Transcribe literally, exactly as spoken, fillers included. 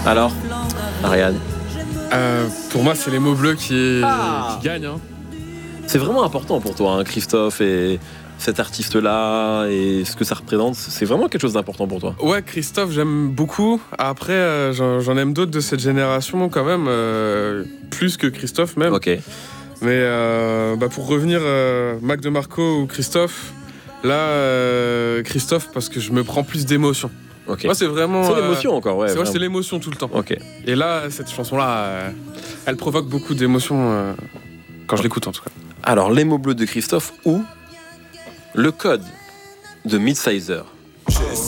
Alors, Ariane, Euh, pour moi, c'est les mots bleus qui, Ah. qui gagnent. Hein. c'est vraiment important pour toi, hein, Christophe, et cet artiste-là, et ce que ça représente. C'est vraiment quelque chose d'important pour toi. Ouais, Christophe, j'aime beaucoup. Après, euh, j'en, j'en aime d'autres de cette génération quand même, euh, plus que Christophe même. Ok. Mais euh, bah, pour revenir, euh, Mac DeMarco ou Christophe, là, euh, Christophe, parce que je me prends plus d'émotion. Ok. Moi, c'est vraiment. C'est euh, l'émotion encore, ouais. c'est, ouais, vraiment. c'est l'émotion tout le temps. Ok. Et là, cette chanson-là, euh, elle provoque beaucoup d'émotions euh, quand je l'écoute en tout cas. Alors, les mots bleus de Christophe ou le code de Midsizer.